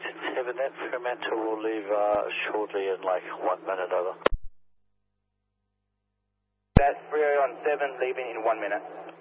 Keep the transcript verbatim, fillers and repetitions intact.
seven, that Fremantle will leave uh, shortly in like one minute, over. That's Freo on seven, leaving in one minute.